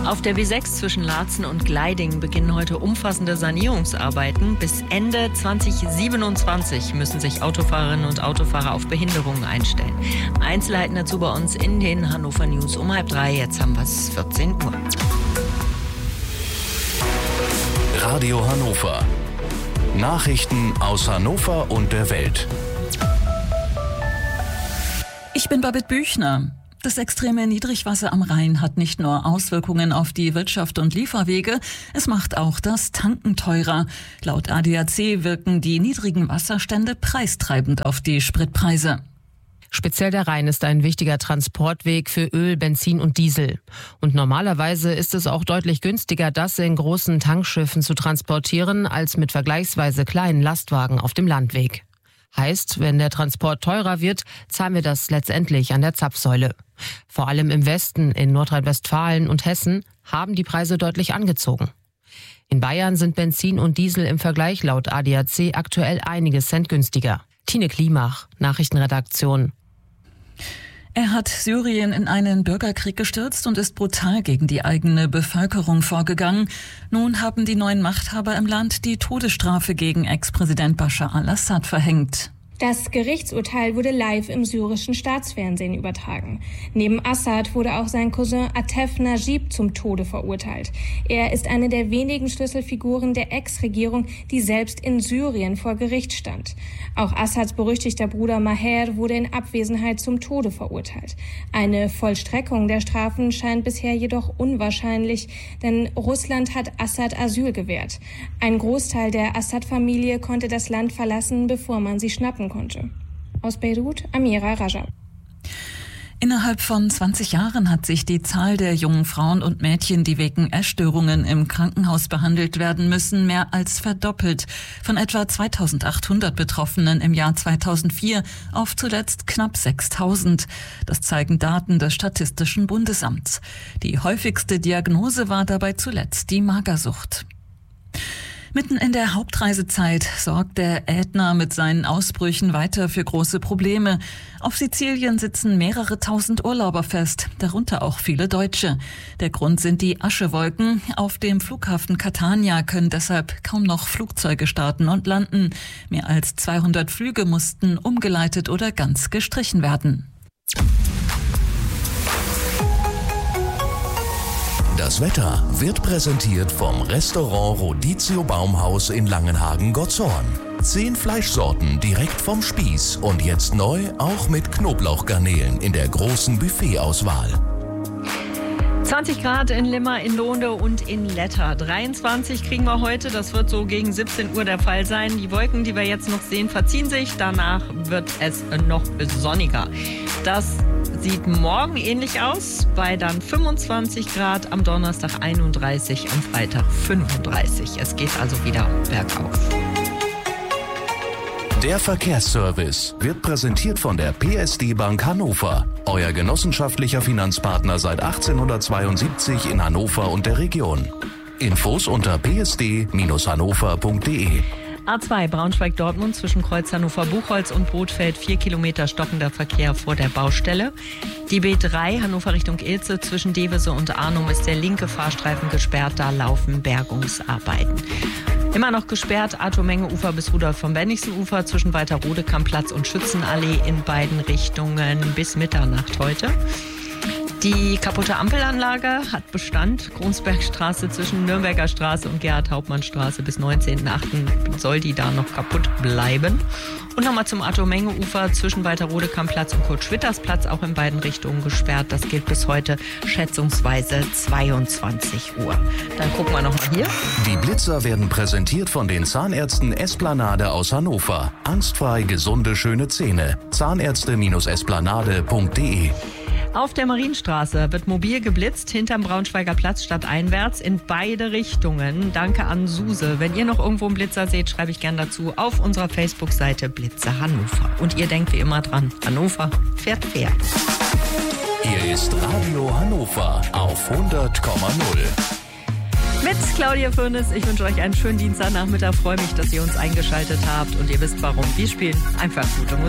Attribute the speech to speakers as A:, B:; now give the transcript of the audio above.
A: Auf der B6 zwischen Laatzen und Gleiding beginnen heute umfassende Sanierungsarbeiten. Bis Ende 2027 müssen sich Autofahrerinnen und Autofahrer auf Behinderungen einstellen. Einzelheiten dazu bei uns in den Hannover News um 2:30. Jetzt haben wir es 14 Uhr.
B: Radio Hannover. Nachrichten aus Hannover und der Welt.
C: Ich bin Babette Büchner. Das extreme Niedrigwasser am Rhein hat nicht nur Auswirkungen auf die Wirtschaft und Lieferwege, es macht auch das Tanken teurer. Laut ADAC wirken die niedrigen Wasserstände preistreibend auf die Spritpreise.
D: Speziell der Rhein ist ein wichtiger Transportweg für Öl, Benzin und Diesel. Und normalerweise ist es auch deutlich günstiger, das in großen Tankschiffen zu transportieren, als mit vergleichsweise kleinen Lastwagen auf dem Landweg. Heißt, wenn der Transport teurer wird, zahlen wir das letztendlich an der Zapfsäule. Vor allem im Westen, in Nordrhein-Westfalen und Hessen, haben die Preise deutlich angezogen. In Bayern sind Benzin und Diesel im Vergleich laut ADAC aktuell einige Cent günstiger. Tine Klimach, Nachrichtenredaktion.
C: Er hat Syrien in einen Bürgerkrieg gestürzt und ist brutal gegen die eigene Bevölkerung vorgegangen. Nun haben die neuen Machthaber im Land die Todesstrafe gegen Ex-Präsident Bashar al-Assad verhängt.
E: Das Gerichtsurteil wurde live im syrischen Staatsfernsehen übertragen. Neben Assad wurde auch sein Cousin Atef Najib zum Tode verurteilt. Er ist eine der wenigen Schlüsselfiguren der Ex-Regierung, die selbst in Syrien vor Gericht stand. Auch Assads berüchtigter Bruder Maher wurde in Abwesenheit zum Tode verurteilt. Eine Vollstreckung der Strafen scheint bisher jedoch unwahrscheinlich, denn Russland hat Assad Asyl gewährt. Ein Großteil der Assad-Familie konnte das Land verlassen, bevor man sie schnappen konnte. Aus Beirut, Amira Rajab.
C: Innerhalb von 20 Jahren hat sich die Zahl der jungen Frauen und Mädchen, die wegen Essstörungen im Krankenhaus behandelt werden müssen, mehr als verdoppelt. Von etwa 2800 Betroffenen im Jahr 2004 auf zuletzt knapp 6000. Das zeigen Daten des Statistischen Bundesamts. Die häufigste Diagnose war dabei zuletzt die Magersucht. Mitten in der Hauptreisezeit sorgt der Ätna mit seinen Ausbrüchen weiter für große Probleme. Auf Sizilien sitzen mehrere tausend Urlauber fest, darunter auch viele Deutsche. Der Grund sind die Aschewolken. Auf dem Flughafen Catania können deshalb kaum noch Flugzeuge starten und landen. Mehr als 200 Flüge mussten umgeleitet oder ganz gestrichen werden.
B: Das Wetter wird präsentiert vom Restaurant Rodizio Baumhaus in Langenhagen-Gottshorn. 10 Fleischsorten direkt vom Spieß und jetzt neu auch mit Knoblauchgarnelen in der großen Buffetauswahl.
A: 20 Grad in Limmer, in Lohnde und in Letter. 23 kriegen wir heute, das wird so gegen 17 Uhr der Fall sein. Die Wolken, die wir jetzt noch sehen, verziehen sich. Danach wird es noch sonniger. Das sieht morgen ähnlich aus, bei dann 25 Grad, am Donnerstag 31, am Freitag 35. Es geht also wieder bergauf.
B: Der Verkehrsservice wird präsentiert von der PSD Bank Hannover, euer genossenschaftlicher Finanzpartner seit 1872 in Hannover und der Region. Infos unter psd-hannover.de.
A: A2 Braunschweig-Dortmund zwischen Kreuz Hannover-Buchholz und Brodfeld 4 Kilometer stockender Verkehr vor der Baustelle. Die B3 Hannover Richtung Ilze zwischen Devese und Arnum ist der linke Fahrstreifen gesperrt, da laufen Bergungsarbeiten. Immer noch gesperrt Arthur-Menge-Ufer bis Rudolf von Bennigsen-Ufer zwischen Walter-Rodekamplatz und Schützenallee in beiden Richtungen bis Mitternacht heute. Die kaputte Ampelanlage hat Bestand. Kronsbergstraße zwischen Nürnberger Straße und Gerhard-Hauptmann-Straße bis 19.08. soll die da noch kaputt bleiben. Und nochmal zum Arthur-Menge-Ufer zwischen Walter-Rodekamplatz und Kurt-Schwitters-Platz, auch in beiden Richtungen gesperrt. Das gilt bis heute schätzungsweise 22 Uhr. Dann gucken wir nochmal hier.
B: Die Blitzer werden präsentiert von den Zahnärzten Esplanade aus Hannover. Angstfrei gesunde, schöne Zähne. Zahnärzte-esplanade.de.
A: Auf der Marienstraße wird mobil geblitzt, hinterm Braunschweiger Platz stadteinwärts in beide Richtungen. Danke an Suse. Wenn ihr noch irgendwo einen Blitzer seht, schreibe ich gern dazu auf unserer Facebook-Seite Blitzer Hannover. Und ihr denkt wie immer dran, Hannover fährt fair.
B: Hier ist Radio Hannover auf 100,0.
A: Mit Claudia Fürnes. Ich wünsche euch einen schönen Dienstagnachmittag. Freue mich, dass ihr uns eingeschaltet habt. Und ihr wisst warum. Wir spielen einfach gute Musik.